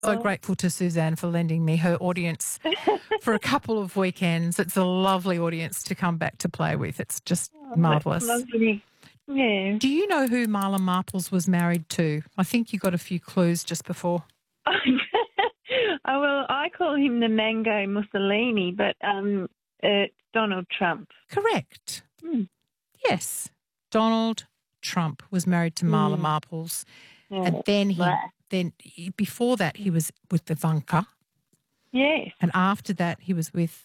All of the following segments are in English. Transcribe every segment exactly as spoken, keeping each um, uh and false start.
So grateful to Suzanne for lending me her audience for a couple of weekends. It's a lovely audience to come back to play with. It's just Oh, marvellous. that's lovely. Yeah. Do you know who Marla Marples was married to? I think you got a few clues just before. Oh, well, I call him the Mango Mussolini, but um, it's Donald Trump. Correct. Hmm. Yes. Donald Trump was married to Marla Mm. Marples. Yeah. And then he, Right. then he- before that, he was with Ivanka. Yes. And after that, he was with,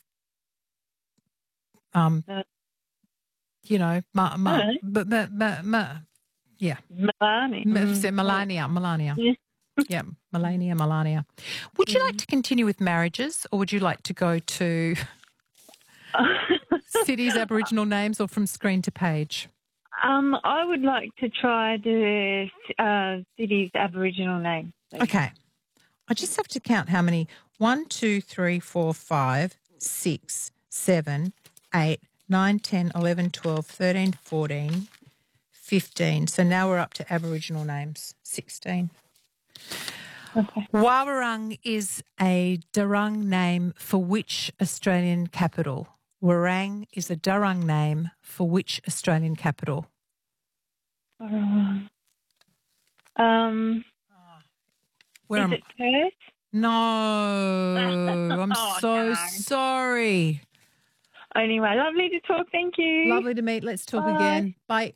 um, Uh, you know, ma, ma, Hello. ma, ma, ma, ma, yeah, Melania. Ma- Mm. so Melania, Melania. Yeah. Yeah, Melania, Melania. Would you like to continue with marriages, or would you like to go to cities, Aboriginal names, or from screen to page? um, I would like to try the uh, city's Aboriginal name. please. Okay. I just have to count how many. One, two, three, four, five, six, seven, eight, nine, ten, eleven, twelve, thirteen, fourteen, fifteen. So now we're up to Aboriginal names. sixteen. Okay. Wawarung is a Darung name for which Australian capital? Warang is a Darung name for which Australian capital? Uh, um, Where is am it Perth? No, I'm Oh, so no. sorry. Anyway, lovely to talk. Thank you. Lovely to meet. Let's talk Bye. again. Bye.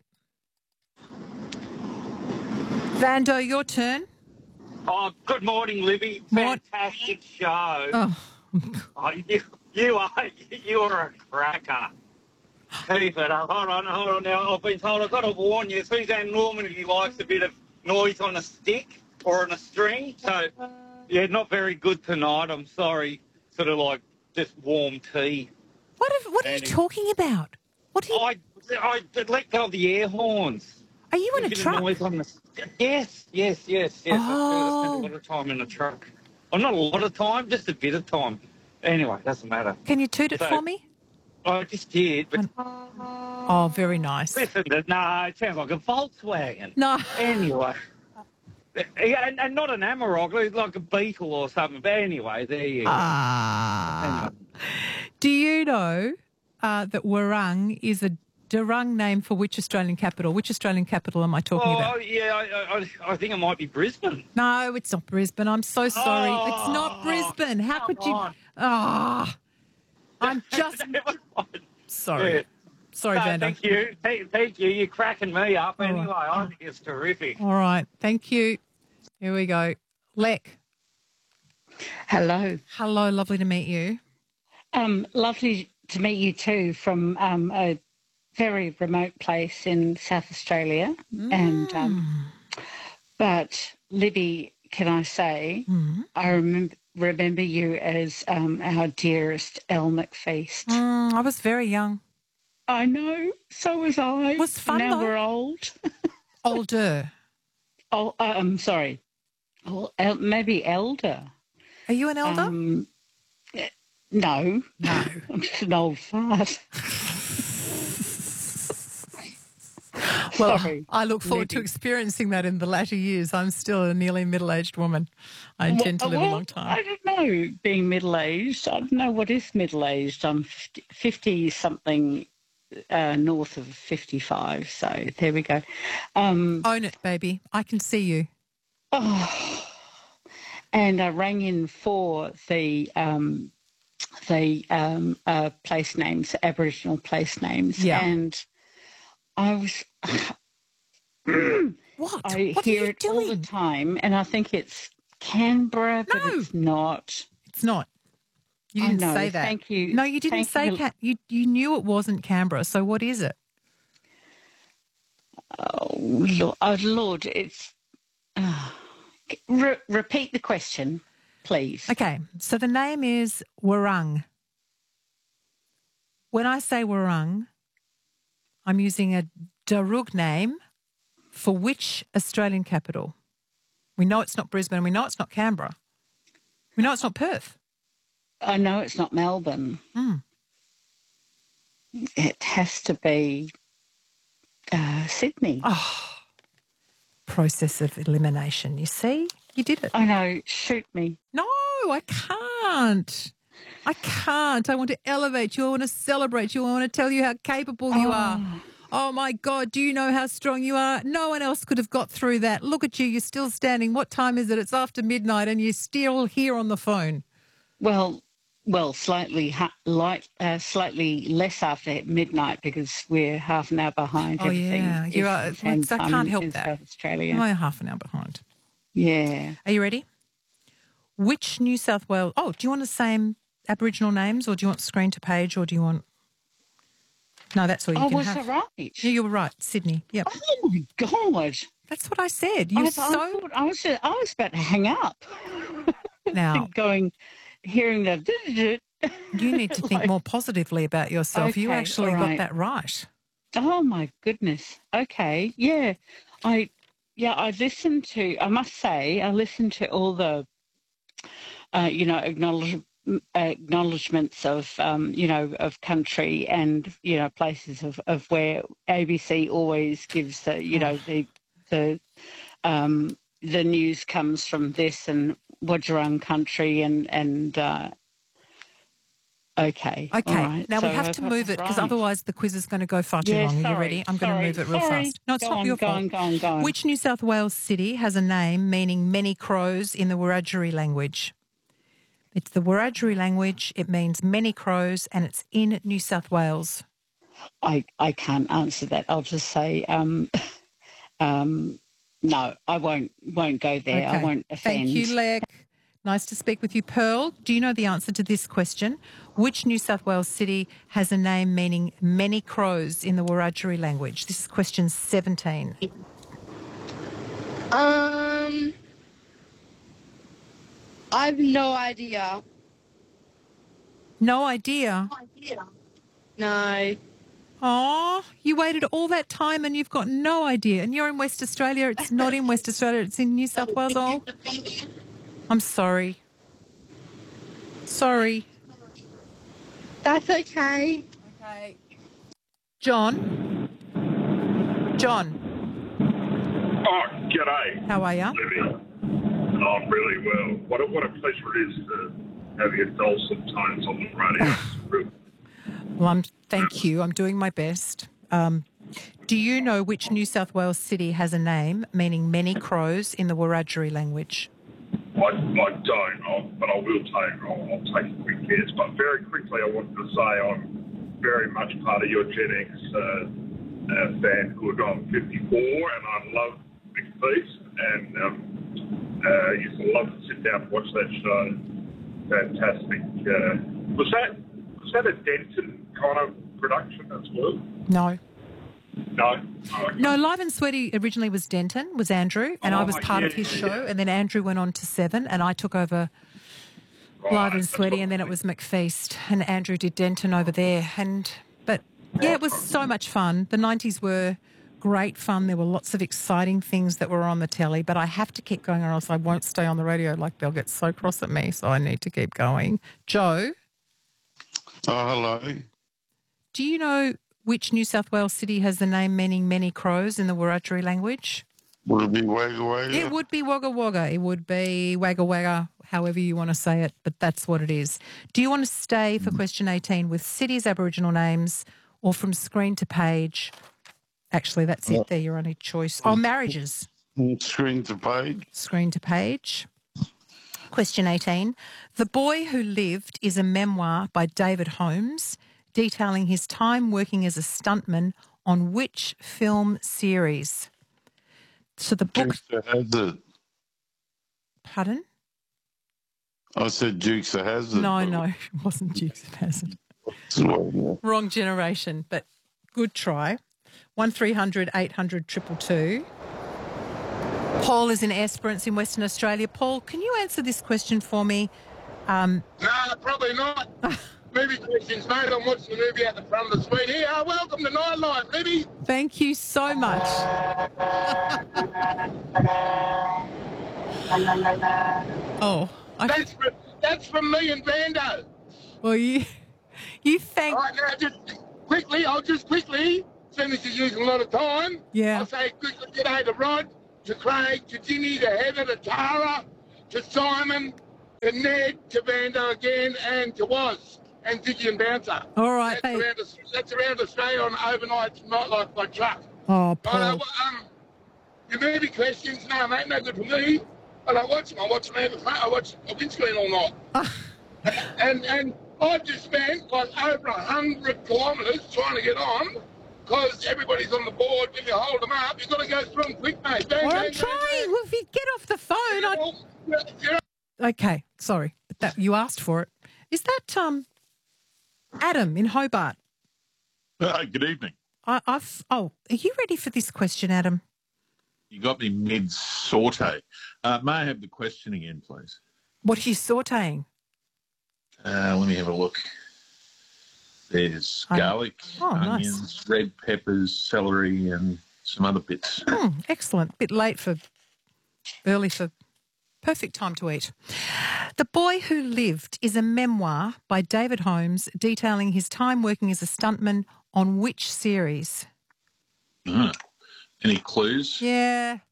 Vando, your turn. Oh, good morning, Libby. Mort- Fantastic show. Oh, Oh, you, you are you are a cracker. Keep it up. Hold on, hold on. Now I've been told I've got to warn you. Suzanne normally likes a bit of noise on a stick or on a string. So yeah, not very good tonight. I'm sorry. Sort of like just warm tea. what, have, what are you Anyway. talking about? What are you, I I let go of the air horns. are you in a bit of truck? noise on the, yes, yes, yes, yes. I spend- I spend Oh. a lot of time in a truck. Well, not a lot of time, just a bit of time. Anyway, doesn't matter. Can you toot it So- for me? I just did, but Oh, very nice. listen, no, it sounds like a Volkswagen. No. Anyway. Yeah, and, and not an Amarok, like a Beetle or something. But anyway, there you go. Ah. Anyway. Do you know uh, that Warung is a Darung name for which Australian capital? Which Australian capital am I talking Oh, about? yeah, I, I, I think it might be Brisbane. No, it's not Brisbane. I'm so sorry. Oh, it's not Brisbane. How come could you? on. Ah. I'm just sorry. Yeah. Sorry, No, Vanda. thank you. Thank, thank you. You're cracking me up. All right. Anyway, I think it's terrific. All right. Thank you. Here we go. Lek. Hello. Hello. Lovely to meet you. Um, lovely to meet you too from um, a very remote place in South Australia. And um, but Libby, can I say, Mm. I remember remember you as um, our dearest Elle McFeast. Mm, I was very young. I know, so was I. Was fun, Now though. we're old. Older. Oh, uh, I'm sorry. Oh, el- maybe elder. Are you an elder? Um, eh, no. No. I'm just an old fart. Well, Sorry, I look forward to Libby. experiencing that in the latter years. I'm still a nearly middle-aged woman. I intend to live Well, a long time. I don't know, being middle-aged. I don't know what is middle-aged. I'm fifty-something, uh, north of fifty-five, so there we go. Um, Own it, baby. I can see you. oh, and I rang in for the um, the um, uh, place names, Aboriginal place names, Yeah. and I was... What? I what hear are you it all the doing? time, and I think it's Canberra, but No. it's not. It's not. You I didn't know, say that. thank you. No, you didn't Thank say you. Ca- you. You knew it wasn't Canberra. So what is it? Oh, Lord, oh, Lord it's... Uh, re- repeat the question, please. Okay. So the name is Warung. When I say Warung, I'm using a Darug name for which Australian capital? We know it's not Brisbane. We know it's not Canberra. We know it's not Perth. I know it's not Melbourne. Mm. It has to be uh, Sydney. Oh, process of elimination, you see? You did it. I know. Shoot me. No, I can't. I can't. I want to elevate you. I want to celebrate you. I want to tell you how capable you Oh. are. Oh, my God. Do you know how strong you are? No one else could have got through that. Look at you. You're still standing. What time is it? It's after midnight and you're still here on the phone. Well, well, slightly ha- light, uh, slightly less after midnight because we're half an hour behind. Oh, everything. yeah. You are. It's the same I time can't help in that. South Australia. I'm half an hour behind. Yeah. Are you ready? Which New South Wales... Oh, do you want the same Aboriginal names or do you want screen to page or do you want... No, that's all you Oh, can was have. it right? Yeah, you were right. Sydney. Yep. Oh my God! That's what I said. I, You're I so... thought I was I was about to hang up. Now, going, hearing the. you need to think Like- more positively about yourself. You Okay, actually all got right. that right. Oh my goodness. Okay. Yeah. I. Yeah. I listened to. I must say, I listened to all the. Uh, you know, acknowledge, acknowledgements of, um, you know, of country and, you know, places of, of where A B C always gives the, you know, the the um, the news comes from this and Wadjarung country and and uh, okay, Okay. all right. Now, So we have I to got move it because right. otherwise the quiz is going to go far too Yeah, long. Are you sorry, ready? I'm going to sorry, move it real sorry. fast. No, it's Go not on, your go fault. on, go on, go on. Which New South Wales city has a name meaning many crows in the Wiradjuri language? It's the Wiradjuri language. It means many crows and it's in New South Wales. I, I can't answer that. I'll just say um, um, no. I won't won't go there. I Okay. won't offend. Thank you, Lek. Nice to speak with you. Pearl, do you know the answer to this question? Which New South Wales city has a name meaning many crows in the Wiradjuri language? This is question seventeen. Um, I have no idea. No idea. No. Oh, you waited all that time and you've got no idea. And you're in West Australia. It's not in West Australia. It's in New South Wales. Oh, I'm sorry. Sorry. That's okay. Okay. John. John, Oh, g'day, how are you? Libby. Oh, I'm really well. What a, what a pleasure it is to have your dulcet tones on the radio. It's real- Well, I'm, thank you. I'm doing my best. Um, do you know which New South Wales city has a name meaning many crows in the Wiradjuri language? I, I don't, I'll, but I will take, I'll, I'll take a quick guess. But very quickly, I wanted to say I'm very much part of your Gen X uh, uh, fanhood. I'm fifty-four and I love Big Feast and um, uh, used to love to sit down and watch that show. Fantastic. Uh, was that was that a Denton kind of production as well? No. No. Oh, okay. No, Live and Sweaty originally was Denton, was Andrew, and I was Oh, part yeah, of his yeah, show, yeah. and then Andrew went on to Seven, and I took over Right, Live and that's Sweaty, what- and then it was McFeast, and Andrew did Denton over there. And but yeah, it was so much fun. The nineties were great fun. There were lots of exciting things that were on the telly, but I have to keep going or else I won't stay on the radio. Like they'll get so cross at me, so I need to keep going. Joe, Oh, hello. do you know which New South Wales city has the name meaning many crows in the Wiradjuri language? Would it be Wagga Wagga? It would be Wagga Wagga. It would be Wagga Wagga, however you want to say it, but that's what it is. Do you want to stay for question eighteen with cities, Aboriginal names, or from screen to page? Actually, that's it there, your only choice. Oh, marriages. Screen to page. Screen to page. Question eighteen. The Boy Who Lived is a memoir by David Holmes detailing his time working as a stuntman on which film series? So the book... Dukes of Hazzard. Pardon? I said Dukes of Hazzard. No, but- no, it wasn't Dukes of Hazzard. Well, yeah. Wrong generation, but good try. One three hundred eight hundred triple two. Paul is in Esperance in Western Australia. Paul, can you answer this question for me? Um, Nah, probably not. Movie questions, mate. I'm watching the movie out the front of the suite here. Welcome to Nightlife, Libby. thank you so much. Oh, I, That's from, that's from me and Vando. well, you, you thank. All right, now just quickly, I'll just quickly, seeing as you're using a lot of time, Yeah. I'll say quickly, g'day to Rod. to Craig, to Ginny, to Heather, to Tara, to Simon, to Ned, to Vando again, and to Woz, and Ziggy and Bouncer. All right. That's, Hey. around, that's around Australia on overnight nightlife by truck. Oh, I know, Paul. um, your movie questions, no, mate, no good for me. I don't watch them. I watch them over front. I watch a windscreen all night. Ah. and and I've just spent like over a hundred kilometres trying to get on because everybody's on the board. If you hold them up, you've got to go through them quick, mate. Bang, Well, bang, I'm bang, trying. bang. Well, if you get off the phone, I... Well, you know, Okay, sorry. But that you asked for it. Is that um, Adam in Hobart? Uh, good evening. I, I've. Oh, are you ready for this question, Adam? You got me mid-saute. Uh, may I have the question again, please? What are you sautéing? Uh, let me have a look. There's Um, garlic, oh, nice. onions, red peppers, celery, and some other bits. Hmm, excellent. Bit late for, early for, perfect time to eat. The Boy Who Lived is a memoir by David Holmes detailing his time working as a stuntman on which series? Ah. Any clues? Yeah,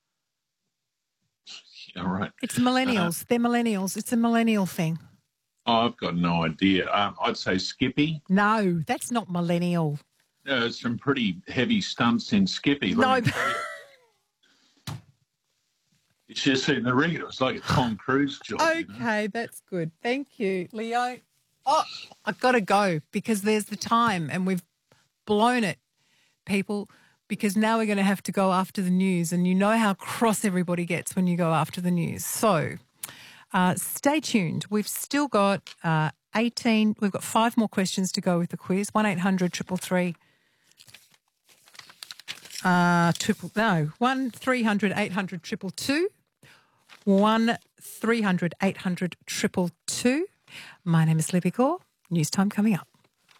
All right. it's millennials. They're millennials. It's a millennial thing. Oh, I've got no idea. Um, I'd say Skippy. No, that's not millennial. Uh, There's some pretty heavy stunts in Skippy. No. Let me tell you. It's just in the ring. It was like a Tom Cruise job. you know? Okay, that's good. Thank you, Leo. Oh, I've got to go because there's the time and we've blown it, people, because now we're going to have to go after the news and you know how cross everybody gets when you go after the news. So uh, stay tuned. We've still got uh, eighteen, we've got five more questions to go with the quiz. one eight hundred three three three uh, triple, no, one three hundred eight hundred two two two. one three hundred eight hundred two two two. My name is Libby Gore. News time coming up.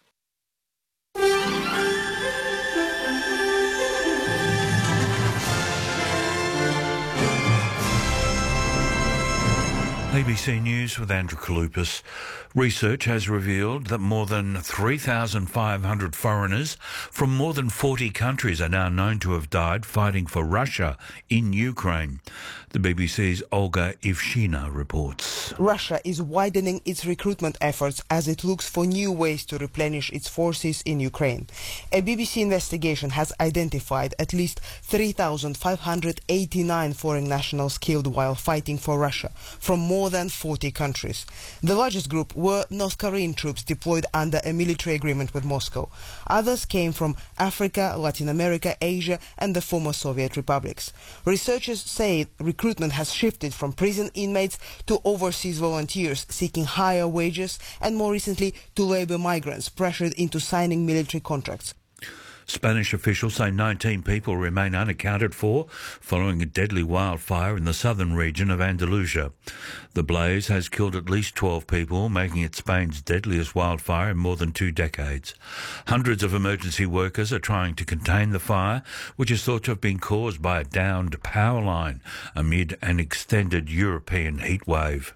A B C News with Andrew Kalupas. Research has revealed that more than three thousand five hundred foreigners from more than forty countries are now known to have died fighting for Russia in Ukraine. The B B C's Olga Ivshina reports. Russia is widening its recruitment efforts as it looks for new ways to replenish its forces in Ukraine. A B B C investigation has identified at least three thousand five hundred eighty-nine foreign nationals killed while fighting for Russia from more than forty countries. The largest group were North Korean troops deployed under a military agreement with Moscow. Others came from Africa, Latin America, Asia and the former Soviet republics. Researchers say recruitment has shifted from prison inmates to overseas volunteers seeking higher wages and more recently to labor migrants pressured into signing military contracts. Spanish officials say nineteen people remain unaccounted for following a deadly wildfire in the southern region of Andalusia. The blaze has killed at least twelve people, making it Spain's deadliest wildfire in more than two decades. Hundreds of emergency workers are trying to contain the fire, which is thought to have been caused by a downed power line amid an extended European heat wave.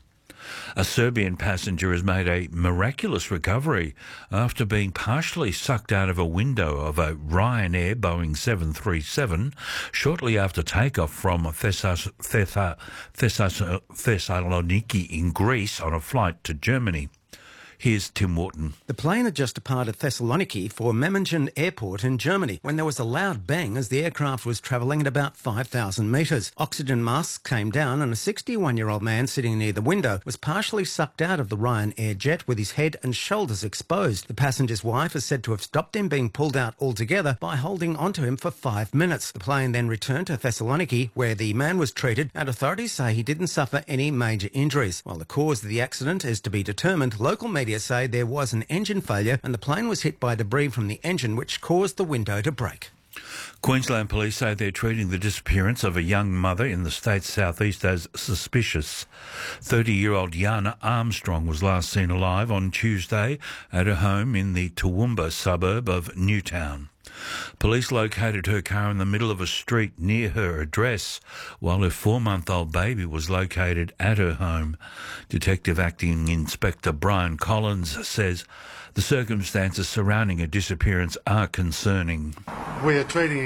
A Serbian passenger has made a miraculous recovery after being partially sucked out of a window of a Ryanair Boeing seven thirty-seven shortly after takeoff from Thessas- Thessa- Thessas- Thessaloniki in Greece on a flight to Germany. Here's Tim Wharton. The plane had just departed Thessaloniki for Memmingen Airport in Germany when there was a loud bang as the aircraft was travelling at about five thousand metres. Oxygen masks came down and a sixty-one-year-old man sitting near the window was partially sucked out of the Ryanair jet with his head and shoulders exposed. The passenger's wife is said to have stopped him being pulled out altogether by holding onto him for five minutes. The plane then returned to Thessaloniki where the man was treated and authorities say he didn't suffer any major injuries. While the cause of the accident is to be determined, local media say there was an engine failure and the plane was hit by debris from the engine which caused the window to break. Queensland police say they're treating the disappearance of a young mother in the state's southeast as suspicious. thirty-year-old Yana Armstrong was last seen alive on Tuesday at her home in the Toowoomba suburb of Newtown. Police located her car in the middle of a street near her address, while her four-month-old baby was located at her home. Detective Acting Inspector Brian Collins says the circumstances surrounding her disappearance are concerning. We are treating it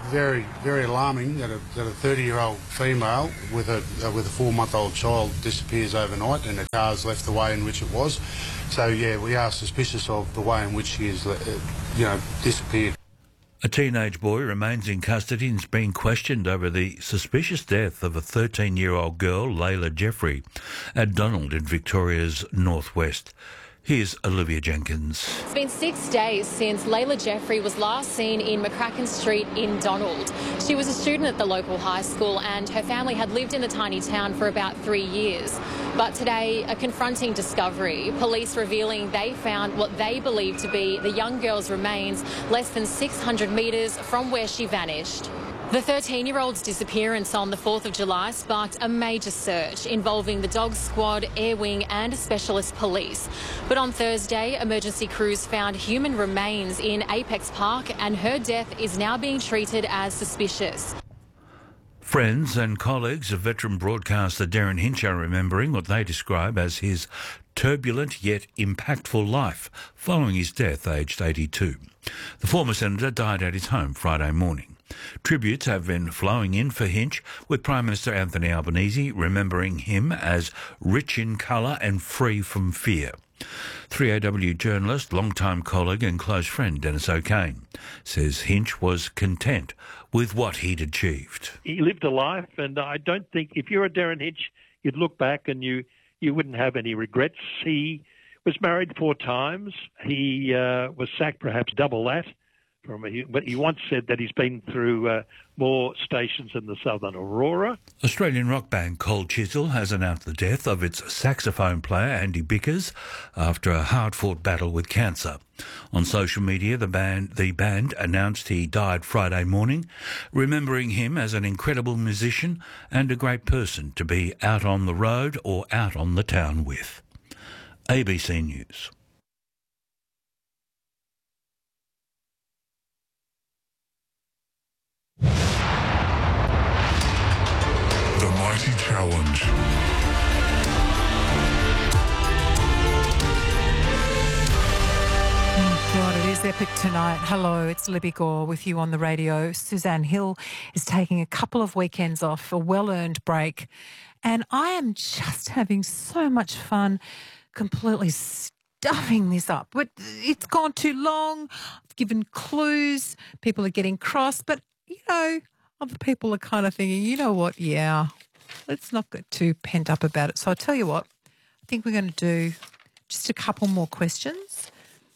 very, very alarming that a that a thirty-year-old female with a uh, with a four-month-old child disappears overnight, and the car's left the way in which it was. So yeah, we are suspicious of the way in which she is, uh, you know, disappeared. A teenage boy remains in custody and is being questioned over the suspicious death of a thirteen-year-old girl, Layla Jeffrey, at Donald in Victoria's northwest. Here's Olivia Jenkins. It's been six days since Layla Jeffrey was last seen in McCracken Street in Donald. She was a student at the local high school and her family had lived in the tiny town for about three years. But today, a confronting discovery. Police revealing they found what they believe to be the young girl's remains less than six hundred metres from where she vanished. The thirteen-year-old's disappearance on the fourth of July sparked a major search involving the dog squad, air wing and specialist police. But on Thursday, emergency crews found human remains in Apex Park and her death is now being treated as suspicious. Friends and colleagues of veteran broadcaster Darren Hinch are remembering what they describe as his turbulent yet impactful life following his death aged eighty-two. The former senator died at his home Friday morning. Tributes have been flowing in for Hinch, with Prime Minister Anthony Albanese remembering him as rich in colour and free from fear. three A W journalist, long-time colleague and close friend Dennis O'Kane says Hinch was content with what he'd achieved. He lived a life, and I don't think if you're a Darren Hinch, you'd look back and you, you wouldn't have any regrets. He was married four times. He uh, was sacked perhaps double that. From a, but he once said that he's been through uh, more stations in the Southern Aurora. Australian rock band Cold Chisel has announced the death of its saxophone player Andy Bickers after a hard-fought battle with cancer. On social media, the band, the band announced he died Friday morning, remembering him as an incredible musician and a great person to be out on the road or out on the town with. A B C News. The Mighty Challenge. Oh God, it is epic tonight. Hello, it's Libby Gore with you on the radio. Suzanne Hill is taking a couple of weekends off, a well-earned break, and I am just having so much fun completely stuffing this up. But it's gone too long. I've given clues. People are getting cross, but, you know, other people are kind of thinking, you know what, yeah, let's not get too pent up about it. So I'll tell you what, I think we're going to do just a couple more questions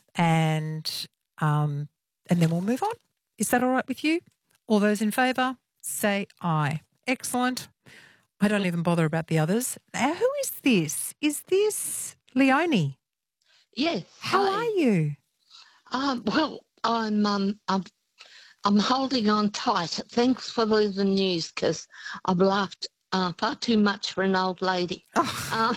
and um, and then we'll move on. Is that all right with you? All those in favour, say aye. Excellent. I don't even bother about the others. Now, who is this? Is this Leonie? Yes. How hi. are you? Um, well, I'm um, I'm I'm holding on tight. Thanks for the news, because I've laughed uh, far too much for an old lady. Oh. Um,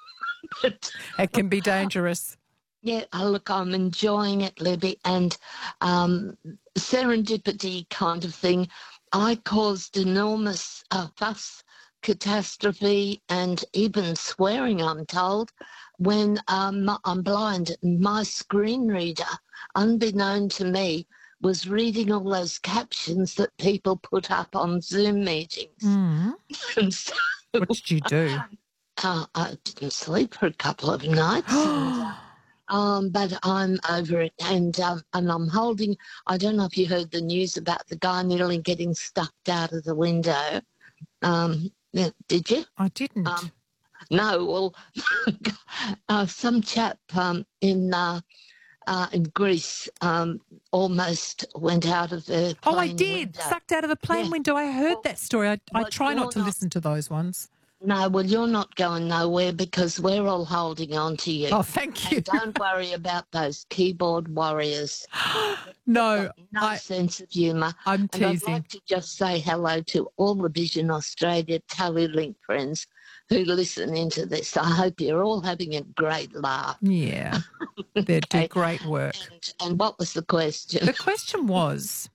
but, it can be dangerous. Yeah, oh, look, I'm enjoying it, Libby, and um, serendipity kind of thing. I caused enormous uh, fuss, catastrophe, and even swearing, I'm told, when um, I'm blind. My screen reader, unbeknown to me, was reading all those captions that people put up on Zoom meetings. Mm. And so, what did you do? Uh, I didn't sleep for a couple of nights. and, uh, um, but I'm over it, and um, and I'm holding. I don't know if you heard the news about the guy nearly getting stuffed out of the window. Um, did you? I didn't. Um, no. Well, uh, some chap um, in. Uh, Uh, in Greece, um, almost went out of the plane Oh, I did. window. Sucked out of a plane Yeah. window. I heard Well, that story. I, I well, try not you're to not- listen to those ones. No, well, you're not going nowhere because we're all holding on to you. Oh, thank you. And don't worry about those keyboard warriors. No, no I, sense of humour. I'm And I'd teasing. like to just say hello to all the Vision Australia Telelink friends who listen into this. I hope you're all having a great laugh. Yeah, they do Okay. great work. And, and what was the question? The question was,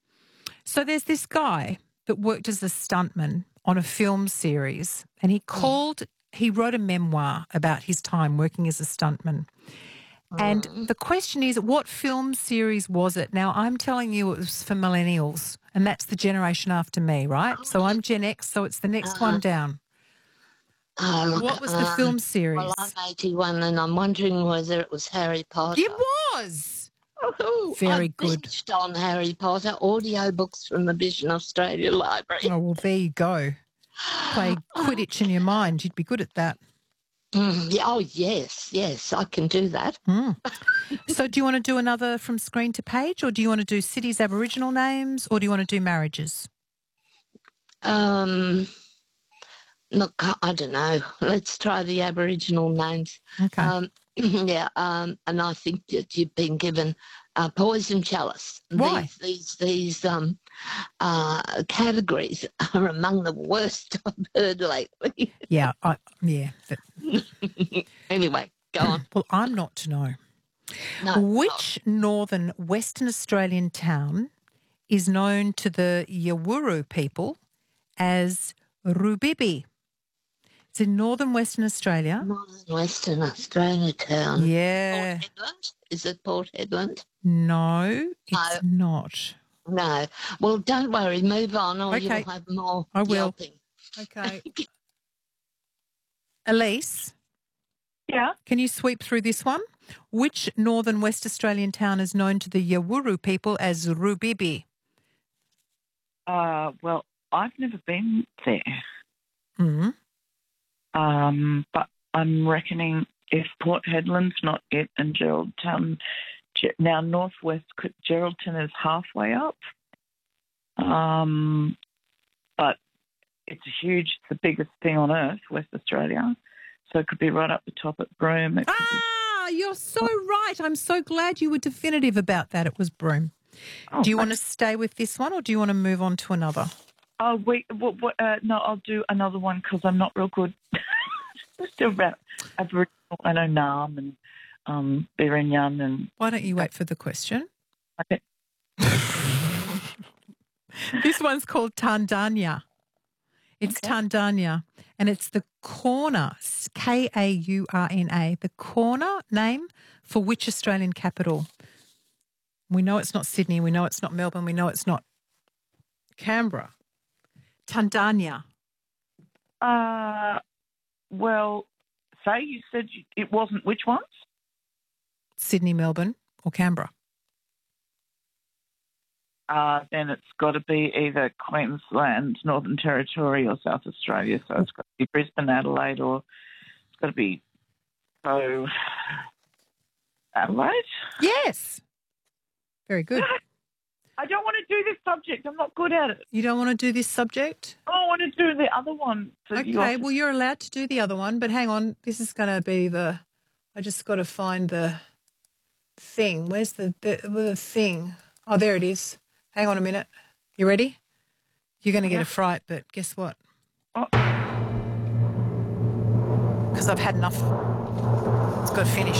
so there's this guy that worked as a stuntman on a film series, and he called, he wrote a memoir about his time working as a stuntman. And the question is, what film series was it? Now, I'm telling you it was for millennials, and that's the generation after me, right? So I'm Gen X, so it's the next one down. Uh, look, What was the um, film series? Well, I'm eighty-one and I'm wondering whether it was Harry Potter. It was. Oh, Very I good. binged on Harry Potter, audiobooks from the Vision Australia Library. Oh, well, there you go. Play Quidditch in your mind. You'd be good at that. Mm, yeah, oh, yes, yes, I can do that. Mm. So do you want to do another from screen to page, or do you want to do cities, Aboriginal names, or do you want to do marriages? Um, look, I don't know. Let's try the Aboriginal names. Okay. Um, yeah, um, and I think that you've been given uh, poison chalice. Why? These these, these um, uh, categories are among the worst I've heard lately. Yeah, I, yeah. But... Anyway, go on. Well, I'm not to know. No, Which northern Western Australian town is known to the Yawuru people as Rubibi? It's in northern Western Australia. Northern Western Australia town. Yeah. Port Hedland? Is it Port Hedland? No, it's not. No. Well, don't worry. Move on, or Okay. you'll have more I will. yelping. Okay. Elise? Yeah? Can you sweep through this one? Which northern West Australian town is known to the Yawuru people as Rubibi? Uh, well, I've never been there. Mm. Um, but I'm reckoning if Port Hedland's not it and Geraldton, Ge- now Northwest Geraldton is halfway up. Um, but it's a huge, it's the biggest thing on earth, West Australia. So it could be right up the top at Broome. It could be- Ah, you're so right. I'm so glad you were definitive about that. It was Broome. Oh, do you want to stay with this one, or do you want to move on to another? Oh, wait, what, what, uh, no, I'll do another one because I'm not real good. Still about Aboriginal. I know Naarm and um, Birinyan and... Why don't you wait for the question? Okay. This one's called Tandanya. It's Okay. Tandanya, and it's the corner, K A U R N A, the corner name for which Australian capital? We know it's not Sydney, we know it's not Melbourne, we know it's not Canberra. Tandanya. Uh, well, say you said you- it wasn't which ones? Sydney, Melbourne, or Canberra? Uh, then it's got to be either Queensland, Northern Territory or South Australia. So it's got to be Brisbane, Adelaide, or it's got to be so Adelaide. Yes. Very good. I don't want to do this subject. I'm not good at it. You don't want to do this subject? I want to do the other one. So you Okay, offer- well, you're allowed to do the other one, but hang on. This is going to be the... I just got to find the thing. Where's the, the, the thing? Oh, there it is. Hang on a minute. You ready? You're going to get a fright, but guess what? Because I've had enough. It's got to finish.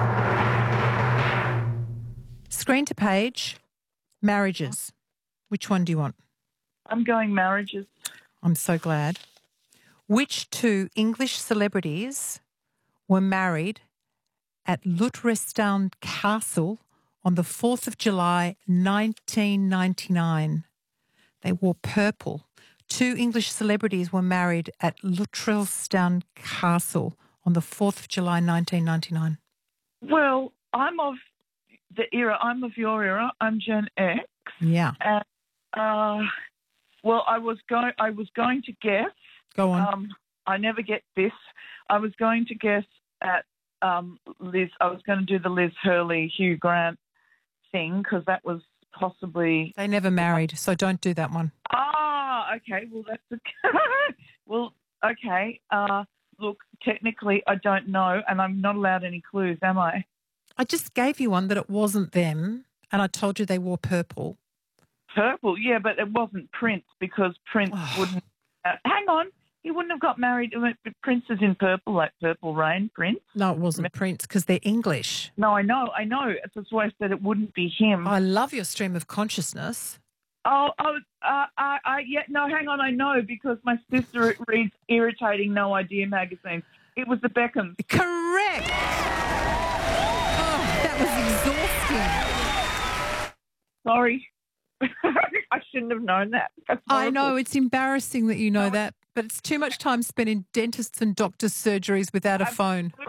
Screen to page, marriages. Which one do you want? I'm going marriages. I'm so glad. Which two English celebrities were married at Luttrestown Castle on the fourth of July, nineteen ninety-nine? They wore purple. Two English celebrities were married at Luttrestown Castle on the fourth of July, nineteen ninety-nine. Well, I'm of the era. I'm of your era. I'm Gen X. Yeah. And, uh, well, I was going. I was going to guess. Go on. Um, I never get this. I was going to guess at um, Liz. I was going to do the Liz Hurley, Hugh Grant thing because that was possibly. They never married, so don't do that one. Ah, okay. Well, that's a... well, okay. Uh, look, technically, I don't know, and I'm not allowed any clues, am I? I just gave you one that it wasn't them, and I told you they wore purple. Purple, yeah, but it wasn't Prince because Prince wouldn't. Uh, hang on, he wouldn't have got married. Prince is in purple, like Purple Rain. Prince. No, it wasn't Prince because they're English. No, I know, I know. That's why I said it wouldn't be him. I love your stream of consciousness. Oh, oh, uh, uh, uh, yeah, no, hang on, I know because my sister reads irritating No Idea magazine. It was the Beckhams. Correct. Oh. sorry. I shouldn't have known that. That's I horrible. know, it's embarrassing that you know that, but it's too much time spent in dentists and doctors' surgeries without a phone.